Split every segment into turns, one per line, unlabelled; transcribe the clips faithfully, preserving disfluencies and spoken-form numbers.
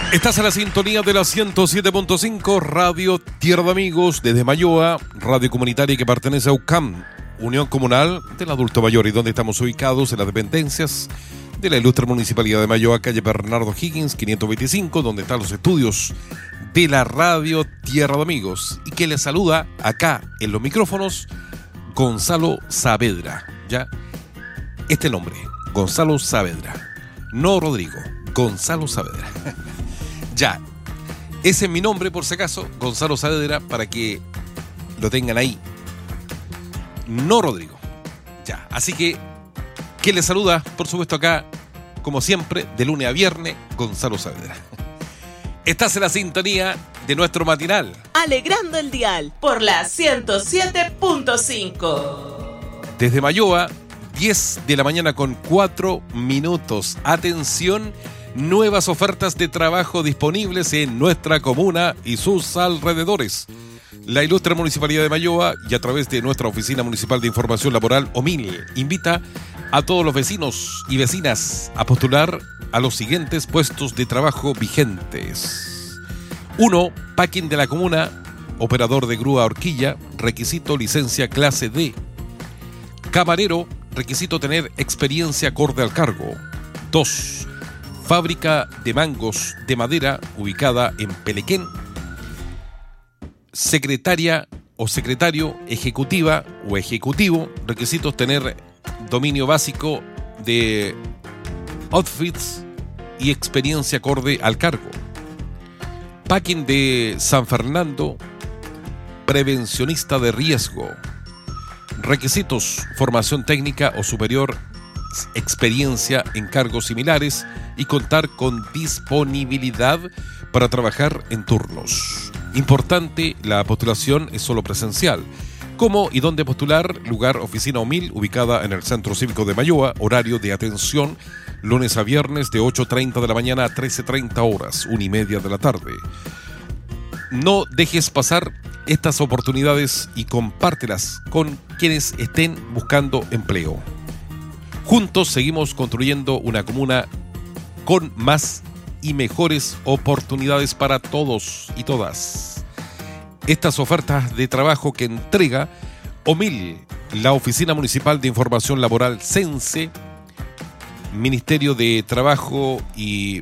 Estás en la sintonía de la ciento siete punto cinco, Radio Tierra de Amigos, desde Mayoa, radio comunitaria que pertenece a U C A M, Unión Comunal del Adulto Mayor, y donde estamos ubicados en las dependencias de la ilustre Municipalidad de Mayoa, calle Bernardo Higgins, quinientos veinticinco, donde están los estudios de la Radio Tierra de Amigos, y que les saluda acá en los micrófonos Gonzalo Saavedra. ¿Ya? Este nombre, Gonzalo Saavedra, no Rodrigo, Gonzalo Saavedra. Ya, ese es mi nombre por si acaso, Gonzalo Saavedra, para que lo tengan ahí. No Rodrigo. Ya, así que, que les saluda, por supuesto acá, como siempre, de lunes a viernes, Gonzalo Saavedra. Estás en la sintonía de nuestro matinal.
Alegrando el dial por la ciento siete punto cinco.
Desde Mayoa, diez de la mañana con cuatro minutos. Atención, nuevas ofertas de trabajo disponibles en nuestra comuna y sus alrededores. La ilustre Municipalidad de Mayoa, y a través de nuestra Oficina Municipal de Información Laboral, O M I L, invita a todos los vecinos y vecinas a postular a los siguientes puestos de trabajo vigentes. uno. Packing de la comuna, operador de grúa horquilla, requisito licencia clase D. Camarero, requisito tener experiencia acorde al cargo. dos. Fábrica de mangos de madera ubicada en Pelequén. Secretaria o secretario ejecutiva o ejecutivo, requisitos tener dominio básico de outfits y experiencia acorde al cargo. Packing de San Fernando, prevencionista de riesgo. Requisitos: formación técnica o superior, experiencia en cargos similares y contar con disponibilidad para trabajar en turnos. Importante, la postulación es solo presencial. ¿Cómo y dónde postular? Lugar, oficina O M I L, ubicada en el Centro Cívico de Mayoa. Horario de atención, lunes a viernes de ocho treinta de la mañana a trece treinta horas, una y media de la tarde. No dejes pasar estas oportunidades y compártelas con quienes estén buscando empleo. Juntos seguimos construyendo una comuna con más y mejores oportunidades para todos y todas. Estas ofertas de trabajo que entrega O M I L, la Oficina Municipal de Información Laboral CENSE, Ministerio de Trabajo y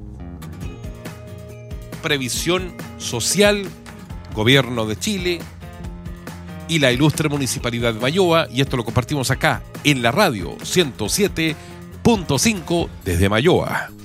Previsión Social, Gobierno de Chile y la ilustre Municipalidad de Mayoa, y esto lo compartimos acá en la radio ciento siete punto cinco desde Mayoa.